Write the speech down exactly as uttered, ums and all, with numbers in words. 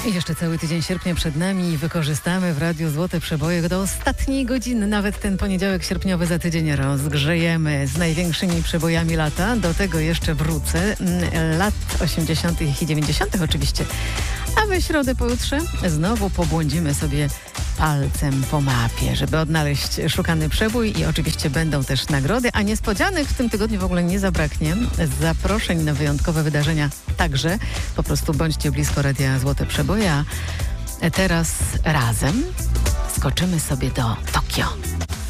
I jeszcze cały tydzień sierpnia przed nami i wykorzystamy w Radiu Złote Przeboje do ostatniej godziny. Nawet ten poniedziałek sierpniowy za tydzień rozgrzejemy z największymi przebojami lata. Do tego jeszcze wrócę. Lat osiemdziesiątych i dziewięćdziesiątych oczywiście. A we środę pojutrze znowu pobłądzimy sobie palcem po mapie, żeby odnaleźć szukany przebój i oczywiście będą też nagrody, a niespodzianek w tym tygodniu w ogóle nie zabraknie. Zaproszeń na wyjątkowe wydarzenia także. Po prostu bądźcie blisko Radia Złote Przeboje. A teraz razem skoczymy sobie do Tokio.